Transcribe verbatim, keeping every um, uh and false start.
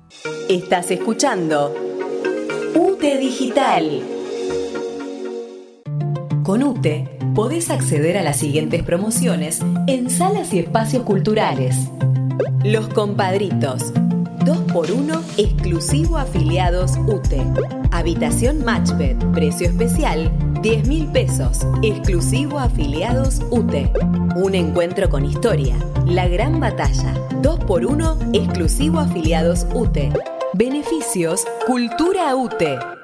Estás escuchando UTE Digital. Con UTE podés acceder a las siguientes promociones en salas y espacios culturales. Los Compadritos, dos por uno exclusivo afiliados UTE. Habitación Matchbed, precio especial, diez mil pesos, exclusivo afiliados UTE. Un encuentro con historia, La Gran Batalla, dos por uno exclusivo afiliados UTE. Beneficios, Cultura UTE.